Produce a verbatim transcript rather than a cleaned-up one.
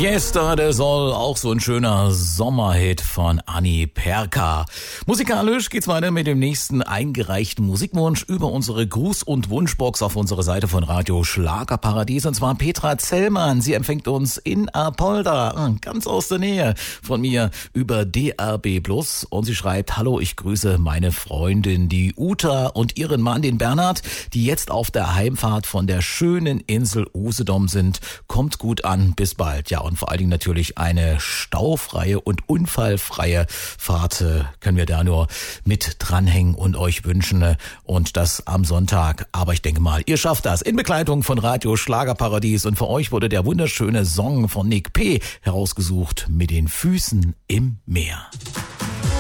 Fiesta del Sol, auch so ein schöner Sommerhit von Anni Perka. Musikalisch geht's weiter mit dem nächsten eingereichten Musikwunsch über unsere Gruß- und Wunschbox auf unserer Seite von Radio Schlagerparadies. Und zwar Petra Zellmann. Sie empfängt uns in Apolda, ganz aus der Nähe von mir, über D R B Plus. Und sie schreibt: Hallo, ich grüße meine Freundin, die Uta, und ihren Mann, den Bernhard, die jetzt auf der Heimfahrt von der schönen Insel Usedom sind. Kommt gut an, bis bald. Ja, und vor allen Dingen natürlich eine staufreie und unfallfreie Fahrt äh, können wir da nur mit dranhängen und euch wünschen, und das am Sonntag. Aber ich denke mal, ihr schafft das in Begleitung von Radio Schlagerparadies, und für euch wurde der wunderschöne Song von Nick P. herausgesucht, mit den Füßen im Meer.